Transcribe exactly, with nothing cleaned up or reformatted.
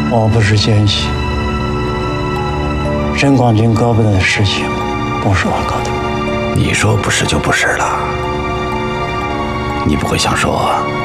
我不是奸细，甄广军搞不定的事情，不是我搞的。 你说不是就不是了。你不会想说，